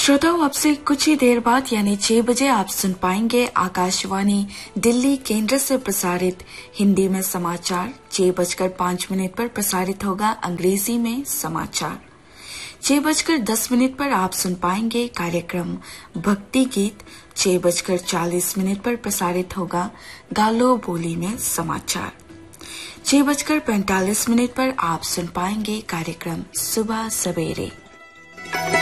श्रोताओं, अब से कुछ ही देर बाद यानी 6 बजे आप सुन पाएंगे आकाशवाणी दिल्ली केंद्र से प्रसारित हिंदी में समाचार। 6:05 पर प्रसारित होगा अंग्रेजी में समाचार। 6:10 पर आप सुन पाएंगे कार्यक्रम भक्ति गीत। 6:40 पर प्रसारित होगा गालो बोली में समाचार। 6:45 पर आप सुन पाएंगे कार्यक्रम सुबह सवेरे।